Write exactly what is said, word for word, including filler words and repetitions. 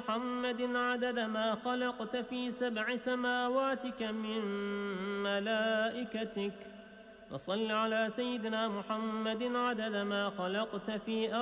محمد عدد ما خلقت في سبع سماواتك من ملائكتك، وصل على سيدنا محمد عدد ما خلقت في